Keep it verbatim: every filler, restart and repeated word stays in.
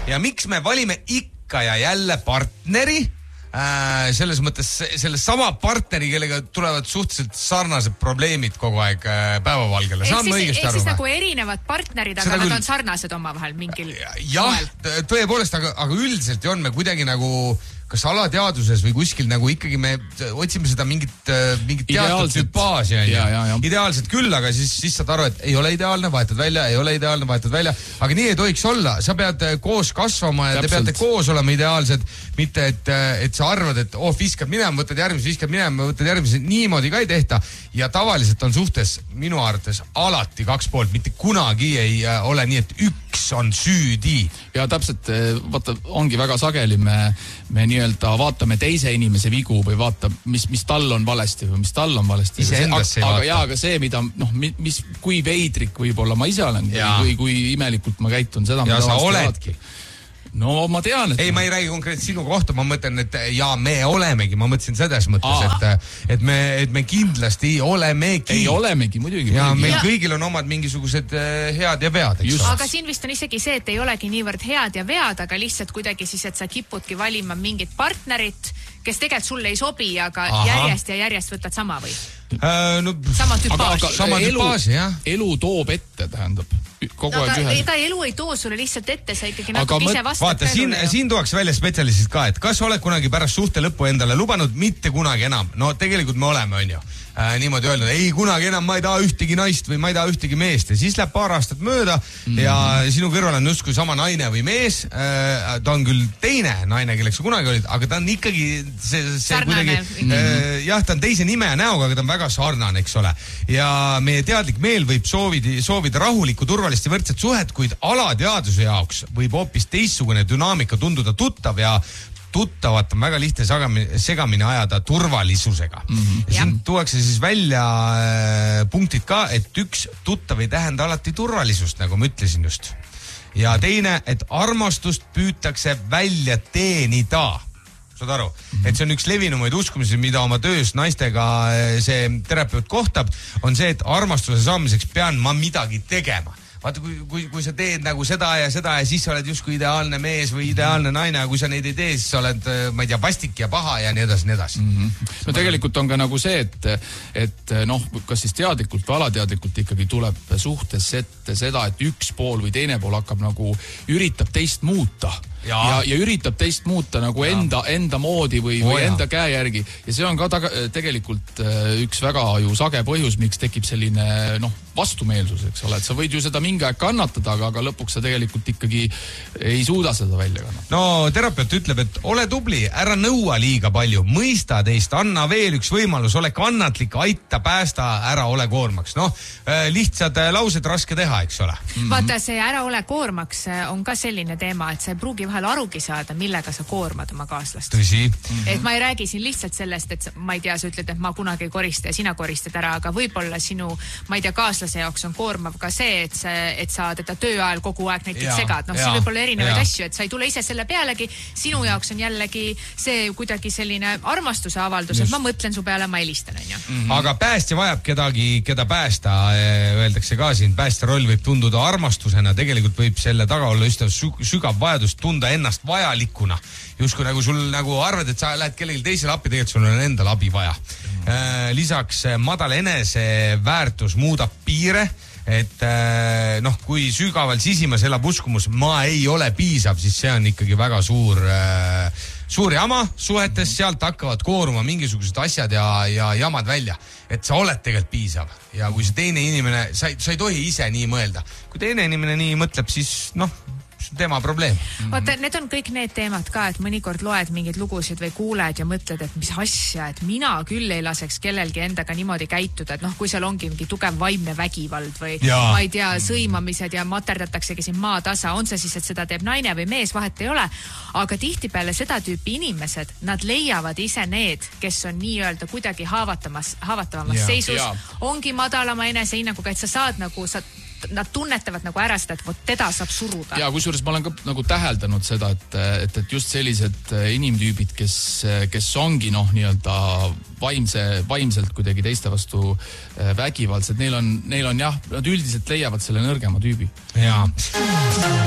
ja miks me valime ikka ja jälle partneri, äh, selles mõttes selle sama partneri, kellega tulevad suhteliselt sarnased probleemid kogu aeg äh, päevavalgele. Saan ma õigesti aru? Ehk siis nagu erinevad partnerid, aga nad on sarnased omavahel mingil jah, tõepoolest, aga, aga üldiselt on me kuidagi nagu kas alateaduses või kuskil nagu ikkagi me otsime seda mingit, mingit teatud sümpaasi. Ideaalselt küll, aga siis, siis saad aru, et ei ole ideaalne, vahetad välja, ei ole ideaalne, vahetad välja. Aga nii ei tohiks olla. Sa pead koos kasvama ja Täpselt. Te peate koos olema ideaalsed. Mitte, et, et sa arvad, et oh, viskad minema, võtad järgmise, viskad minema, võtad järgmise. Niimoodi ka ei tehta. Ja tavaliselt on suhtes minu arvates alati kaks poolt. Mitte kunagi ei ole nii, et üks on süüdi. Ja täpselt, vaata, ongi väga sageli me, me nii-öelda vaatame teise inimese vigu või vaata, mis, mis tal on valesti või mis tal on valesti. Aga, aga jaa, aga see, mida, noh, mis, kui veidrik võib-olla ma ise olen või kui imelikult ma käitun seda. Ja sa oledki. No ma tean, et... Ei, ma ei räägi konkreetselt sinu kohta, ma mõtlen, et ja me olemegi, ma mõtlesin selles mõttes, et, et, me, et me kindlasti olemegi. Ei olemegi, muidugi. Ja muidugi. Meil ja. Kõigil on omad mingisugused head ja vead. Aga siin vist on isegi see, et ei olegi niivõrd head ja vead, aga lihtsalt kuidagi siis, et sa kipudki valima mingit partnerit, kes tegelikult sulle ei sobi, aga Aha. järjest ja järjest võtad sama või? Äh, no, sama tüpaasi. Sama tüpaasi, jah. Elu toob ette, tähendab. Kogu no, aeg ühe. Ega elu ei too sulle lihtsalt ette, sa ikkagi natuke ise vastad. Vaata, siin, siin tuuakse välja spetsialistid ka, et kas oled kunagi pärast suhte lõppu endale lubanud mitte kunagi enam? No tegelikult me oleme, on ju. Äh, niimoodi öelnud, ei kunagi enam ma ei taha ühtegi naist või ma ei taha ühtegi meest ja siis läheb paar aastat mööda mm. ja sinu kõrval on justkui sama naine või mees, äh, ta on küll teine naine, kelleks sa kunagi olid, aga ta on ikkagi see, see sarnane. Kuidagi, äh, jah, ta on teise nime ja näoga, aga ta on väga sarnane, eks ole. Ja meie teadlik meel võib soovida, soovida rahulikku, turvalist ja võrdset suhet, kuid alateaduse jaoks võib hoopis teistsugune dünaamika tunduda tuttav ja tuttavat on väga lihtne segamini, segamini ajada turvalisusega. Mm-hmm. Ja siin tuuakse siis välja äh, punktid ka, et üks tuttav ei tähenda alati turvalisust, nagu ma ütlesin just. Ja teine, et armastust püütakse välja teenida. Saad aru? Mm-hmm. Et see on üks levinumaid uskumisi, mida oma töös naistega see terapeut kohtab, on see, et armastuse saamiseks pean ma midagi tegema. Vaata, kui, kui, kui sa teed nagu seda ja seda ja siis sa oled justkui ideaalne mees või ideaalne naine, aga kui sa neid ei tee, siis sa oled, ma ei tea, vastik ja paha ja nii edasi, nii edasi. Mm-hmm. No tegelikult on ka nagu see, et, et noh, kas siis teadlikult või alateadlikult ikkagi tuleb suhtes ette seda, et üks pool või teine pool hakkab nagu, üritab teist muuta. Ja, ja, ja üritab teist muuta nagu ja. enda, enda moodi või, või oh, enda käe järgi. Ja see on ka taga, tegelikult üks väga ju sage põhjus, miks tekib selline noh, vastumeelsus, eks ole. Et sa võid ju seda mingi aeg kannatada, aga, aga lõpuks sa tegelikult ikkagi ei suuda seda välja kannatada. No terapeut ütleb, et ole tubli, ära nõua liiga palju, mõista teist, anna veel üks võimalus, ole kannatlik, aita, päästa, ära ole koormaks. Noh, lihtsad laused raske teha, eks ole. Mm-hmm. Vaata, see ära ole koormaks on ka selline teema, et see pruugi vahel arugi saada, millega sa koormad oma kaaslast. Tõsi. Mm-hmm. Et ma ei räägi siin lihtsalt sellest, et ma ei tea, sa ütled, et ma kunagi ei korista ja sina koristad ära, aga võib-olla sinu, ma ei tea, kaaslase jaoks on koormav ka see, et, see, et sa teda töö ajal kogu aeg näiteks ja, segad. Noh, siin võib olla erinevaid ja. asju, et sa ei tule ise selle pealegi. Sinu jaoks on jällegi see kuidagi selline armastuse avaldus, Just. et ma mõtlen su peale, ma helistan, on ju. Mm-hmm. Aga päästja vajab kedagi, keda päästa, öeldakse ka siin, päästja roll võib tunduda armastusena, tegelikult võib selle taga olla just sügav vajadus tunda ennast vajalikuna. Justkui nagu sul nagu arvad, et sa lähed kellelgi teisele appi, tegelikult sul on endal abi vaja. Mm. Lisaks madal eneseväärtus muudab piire, et noh, kui sügaval sisimas elab uskumus, ma ei ole piisav, siis see on ikkagi väga suur, suur jama suhetes, sealt hakkavad kooruma mingisugused asjad ja, ja jamad välja, et sa oled tegelikult piisav. Ja kui see teine inimene, sa ei, sa ei tohi ise nii mõelda. Kui teine inimene nii mõtleb, siis noh, tema probleem. Vaata, need on kõik need teemad ka, et mõnikord loed mingeid lugusid või kuuled ja mõtled, et mis asja, et mina küll ei laseks kellelgi endaga niimoodi käituda, et noh, kui seal ongi mingi tugev vaimne vägivald või ja. ma ei tea, sõimamised ja materdataksegi siin maatasa, on see siis, et seda teeb naine või mees, vahet ei ole, aga tihtipeale seda tüüpi inimesed, nad leiavad ise need, kes on nii-öelda kuidagi haavatamas, haavatavamas ja. seisus, ja. ongi madalama enesehinnaguga, et sa saad nagu, sa nad tunnetavad nagu ära seda, et vot teda saab suruda. Ja kusjuures ma olen ka nagu täheldanud seda, et, et, et just sellised inimtüübid, kes, kes ongi noh, nii-öelda vaimse, vaimselt kuidagi teiste vastu vägivaldsed, neil on, neil on jah, nad üldiselt leiavad selle nõrgema tüübi. Jaa.